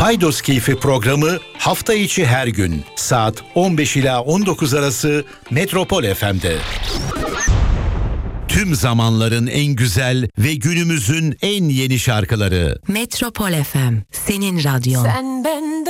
Paydos Keyfi programı hafta içi her gün saat 15 ila 19 arası Metropol FM'de. Tüm zamanların en güzel ve günümüzün en yeni şarkıları. Metropol FM, senin radyon. Sen benden